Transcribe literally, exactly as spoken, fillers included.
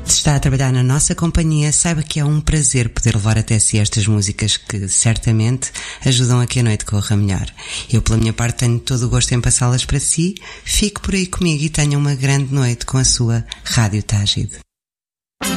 Se está a trabalhar na nossa companhia, saiba que é um prazer poder levar até si estas músicas que, certamente, ajudam a que a noite corra melhor. Eu, pela minha parte, tenho todo o gosto em passá-las para si. Fique por aí comigo e tenha uma grande noite com a sua Rádio Tágide.